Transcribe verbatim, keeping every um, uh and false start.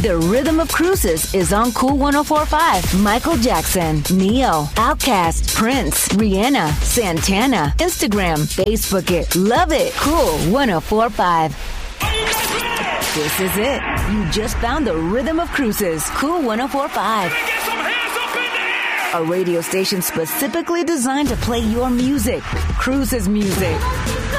The Rhythm of Cruises is on Cool one oh four point five. Michael Jackson, Neo, Outkast, Prince, Rihanna, Santana. Instagram, Facebook it. Love it. Cool one oh four point five. This is it. You just found the Rhythm of Cruises. Cool one oh four point five. A radio station specifically designed to play your music. Cruises music.